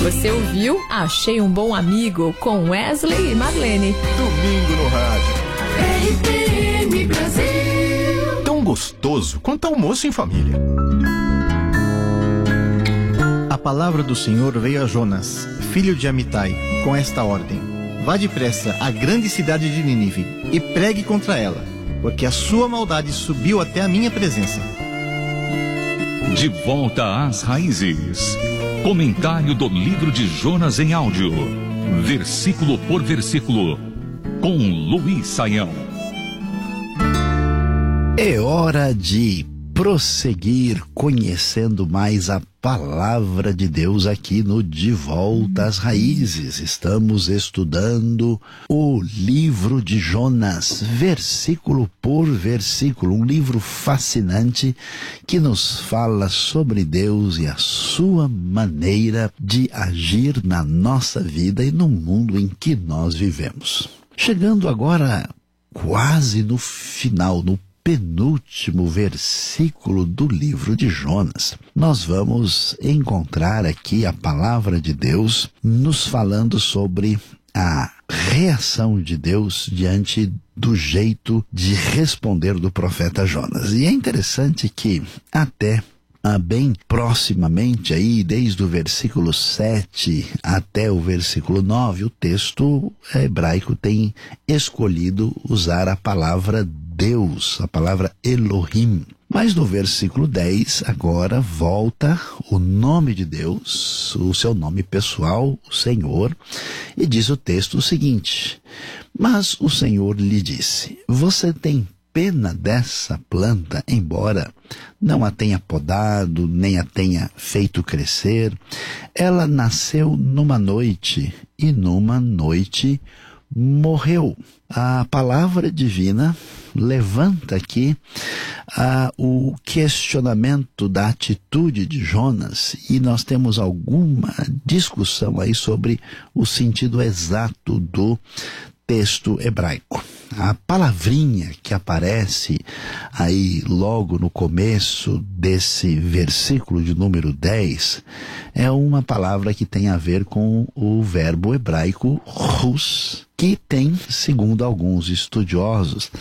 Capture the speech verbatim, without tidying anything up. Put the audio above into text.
Você ouviu Achei um Bom Amigo com Wesley e Marlene. Domingo no rádio. R T M Brasil. Tão gostoso quanto almoço em família. A palavra do Senhor veio a Jonas, filho de Amitai, com esta ordem: vá depressa à grande cidade de Nínive e pregue contra ela, porque a sua maldade subiu até a minha presença. De volta às raízes. Comentário do livro de Jonas em áudio, versículo por versículo, com Luiz Saião. É hora de prosseguir conhecendo mais a palavra de Deus aqui no De Volta às Raízes. Estamos estudando o livro de Jonas, versículo por versículo, um livro fascinante que nos fala sobre Deus e a sua maneira de agir na nossa vida e no mundo em que nós vivemos. Chegando agora quase no final, no penúltimo versículo do livro de Jonas, nós vamos encontrar aqui a palavra de Deus nos falando sobre a reação de Deus diante do jeito de responder do profeta Jonas. E é interessante que até ah, bem proximamente aí, desde o versículo sete até o versículo nove, o texto hebraico tem escolhido usar a palavra Deus, a palavra Elohim. Mas no versículo dez, agora volta o nome de Deus, o seu nome pessoal, o Senhor, e diz o texto o seguinte: mas o Senhor lhe disse, você tem pena dessa planta, embora não a tenha podado, nem a tenha feito crescer. Ela nasceu numa noite, e numa noite morreu. A palavra divina levanta aqui ah, o questionamento da atitude de Jonas, e nós temos alguma discussão aí sobre o sentido exato do texto hebraico. A palavrinha que aparece aí logo no começo desse versículo de número dez é uma palavra que tem a ver com o verbo hebraico rus, que tem, segundo alguns estudiosos,